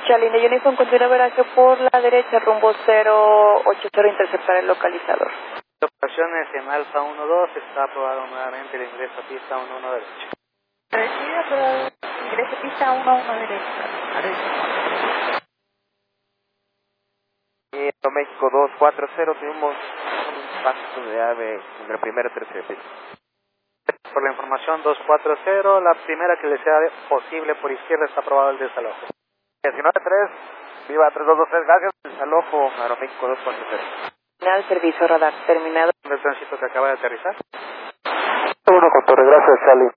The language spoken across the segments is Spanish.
Charlie de Uniform, continúa veraje por la derecha, rumbo 080, interceptar el localizador. Operaciones en Alfa 1-2, está aprobado nuevamente el ingreso a pista 1-1 derecha. Recibe aprobado ingreso a pista 1-1 derecha. México 240, tuvimos un impacto de ave en el primer tercio de pista. Por la información 240, la primera que le sea posible por izquierda está aprobado el desalojo. 19-3, viva 3223, gracias. Desalojo, Aeroméxico 240. Final, servicio radar terminado. ¿El tránsito que acaba de aterrizar? 1 con torre, gracias, Charlie.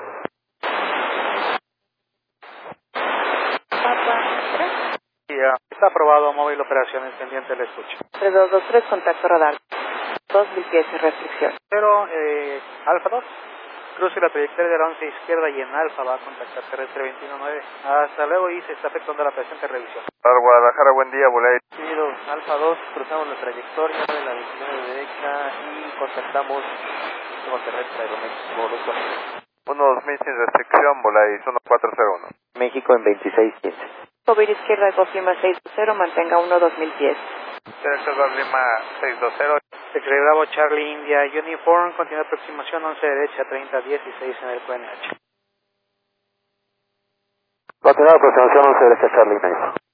Sí, está aprobado móvil operaciones pendiente, le escucho. 3223, contacto radar. 2000 pies sin restricción. Pero, Alfa 2, cruce la trayectoria de la 11 izquierda y en Alfa va a contactar terrestre 219. Hasta luego y se está efectuando la presente revisión. Guadalajara, buen día, Voley. Seguido, Alfa 2, cruzamos la trayectoria de la 29 derecha y contactamos con terrestre Aeroméxico 240. 1-2000 sin restricción, Voley, 1401. México en 2615. Cubrir izquierda, confirma 620, mantenga 1-2000 pies. Director Lima 620. X-Ray Bravo Charlie India Uniform, continúa aproximación 11 derecha, 30-16 en el QNH. Continúa aproximación 11 derecha, Charlie India.